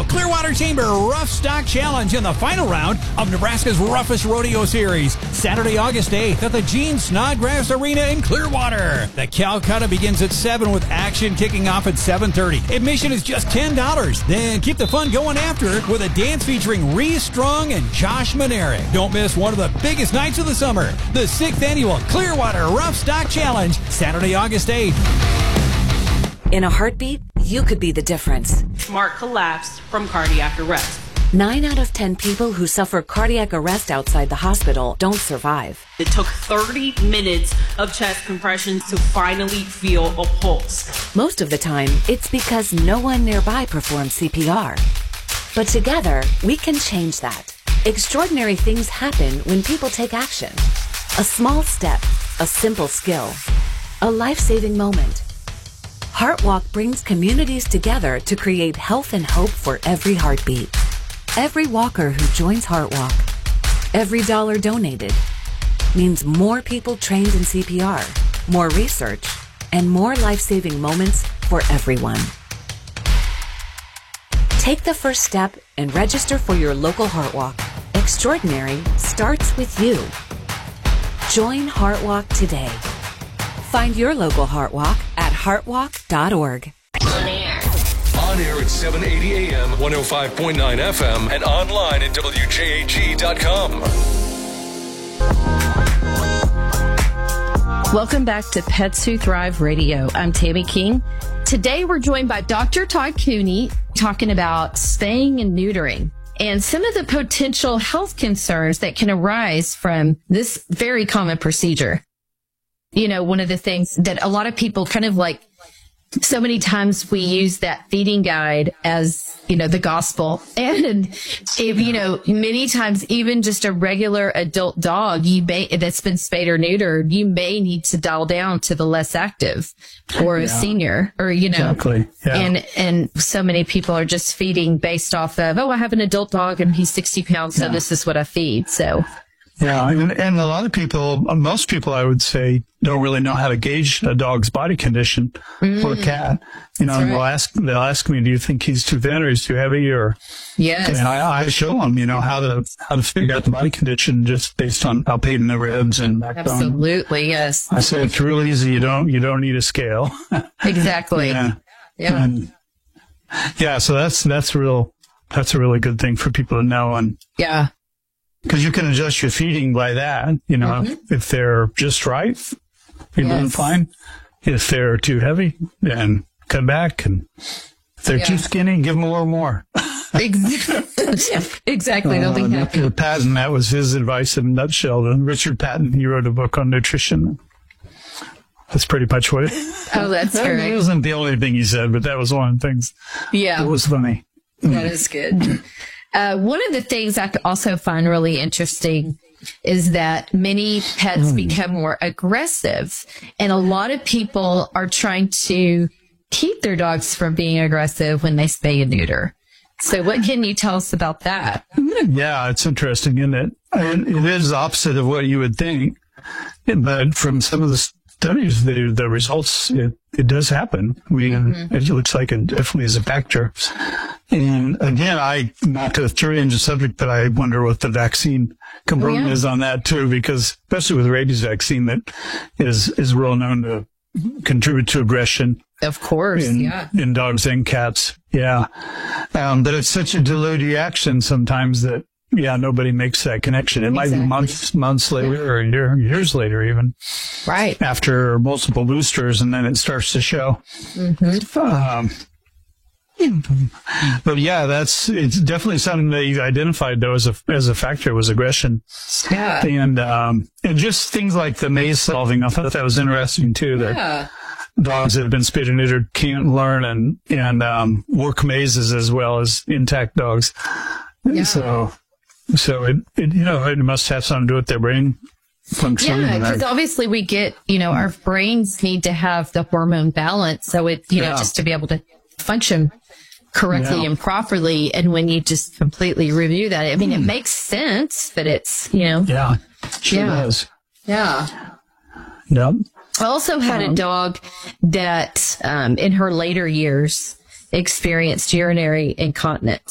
Annual Clearwater Chamber Rough Stock Challenge in the final round of Nebraska's Roughest Rodeo Series. Saturday, August 8th at the Gene Snodgrass Arena in Clearwater. The Calcutta begins at 7 with action kicking off at 7:30. Admission is just $10. Then keep the fun going after with a dance featuring Reese Strong and Josh Manerick. Don't miss one of the biggest nights of the summer. The 6th Annual Clearwater Rough Stock Challenge, Saturday, August 8th. In a heartbeat, you could be the difference. Mark collapsed from cardiac arrest. 9 out of 10 people who suffer cardiac arrest outside the hospital don't survive. It took 30 minutes of chest compressions to finally feel a pulse. Most of the time, it's because no one nearby performs CPR. But together, we can change that. Extraordinary things happen when people take action. A small step, a simple skill, a life-saving moment. HeartWalk brings communities together to create health and hope for every heartbeat. Every walker who joins HeartWalk, every dollar donated, means more people trained in CPR, more research, and more life-saving moments for everyone. Take the first step and register for your local HeartWalk. Extraordinary starts with you. Join HeartWalk today. Find your local HeartWalk at heartwalk.org. On air. On air at 780 AM, 105.9 FM, and online at WJAG.com. Welcome back to Pets Who Thrive Radio. I'm Tammy King. Today we're joined by Dr. Todd Cooney talking about spaying and neutering and some of the potential health concerns that can arise from this very common procedure. You know, one of the things that a lot of people kind of like, so many times we use that feeding guide as, you know, the gospel. And, if, you know, many times even just a regular adult dog that's been spayed or neutered, you may need to dial down to the less active or a senior or, you know, exactly. And so many people are just feeding based off of, oh, I have an adult dog and he's 60 pounds. So this is what I feed. So. Yeah, and a lot of people, most people, I would say, don't really know how to gauge a dog's body condition or a cat. You know, right. They'll ask me, do you think he's too thin or he's too heavy? Or yes, and I show them, you know, how to figure out the body condition just based on palpating the ribs and backbone. Absolutely, yes. I say it's real easy. You don't need a scale. Exactly. Yeah. And, so that's a really good thing for people to know. And yeah. Because you can adjust your feeding by that, you know, if they're just right, you're doing fine. If they're too heavy, then cut back. And if they're too skinny, give them a little more. Exactly. They'll be happy. Dr. Patton, that was his advice in a nutshell. And Richard Patton, he wrote a book on nutrition. That's pretty much what it is. Oh, that's correct. It wasn't the only thing he said, but that was one of the things. Yeah. It was funny. That is good. One of the things I also find really interesting is that many pets become more aggressive, and a lot of people are trying to keep their dogs from being aggressive when they spay and neuter. So what can you tell us about that? Yeah, it's interesting, isn't it? And it is opposite of what you would think, but from some of the studies, the results, it does happen. It looks like it definitely is a factor. And again, not to change the subject, but I wonder what the vaccine component is on that too, because especially with rabies vaccine that is well known to contribute to aggression. Of course, in dogs and cats. Yeah. But it's such a delayed reaction sometimes that, nobody makes that connection. It might be months later or years later even. Right. After multiple boosters, and then it starts to show. But it's definitely something that you identified though as a factor was aggression. Yeah. And just things like the maze solving. I thought that was interesting too. That dogs that have been spayed and neutered can't learn and work mazes as well as intact dogs. Yeah. So it must have something to do with their brain function. Yeah, because obviously we get, our brains need to have the hormone balance. So just to be able to function correctly and properly. And when you just completely review that, I mean, it makes sense, but it's, Yeah, sure does. Yeah. Yep. I also had a dog that, in her later years, experienced urinary incontinence.